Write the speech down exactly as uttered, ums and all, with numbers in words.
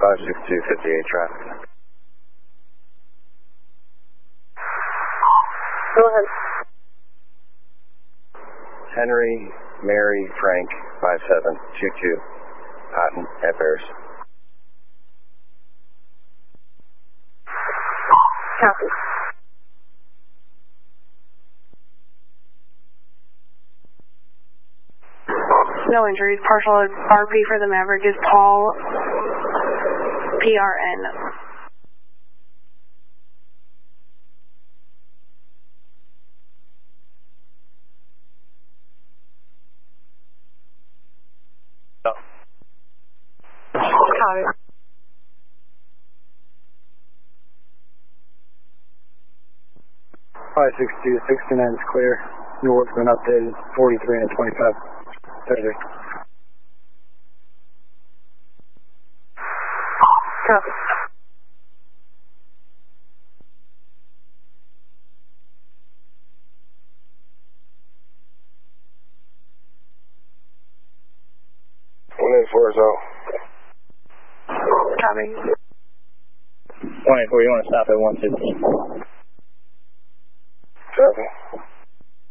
five six two fifty-eight traffic. Go ahead. Henry, Mary, Frank, five seven two two, Patton at Bears. Copy. No injuries. Partial R P for the Maverick is Paul, P R N. Copy. five six two sixty-nine is clear. North's been updated, forty-three and twenty-five. thirty. Copy. one eight four zero. Copy. one eight four, you want to stop at one fifteen. Copy.